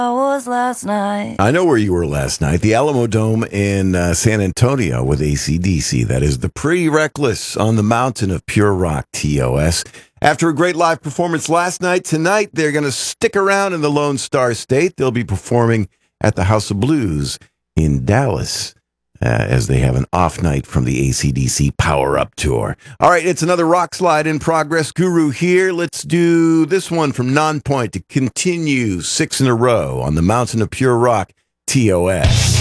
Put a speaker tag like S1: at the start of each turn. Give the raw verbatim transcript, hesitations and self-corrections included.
S1: I was last night.
S2: I know where you were last night. The Alamo Dome in uh, San Antonio with A C D C. That is the Pretty Reckless on the Mountain of Pure Rock, T O S. After a great live performance last night, tonight they're going to stick around in the Lone Star State. They'll be performing at the House of Blues in Dallas uh, as they have an off night from the A C D C Power Up Tour. All right, it's another rock slide in progress. Guru here. Let's do this one from Nonpoint to continue six in a row on the Mountain of Pure Rock, T O S.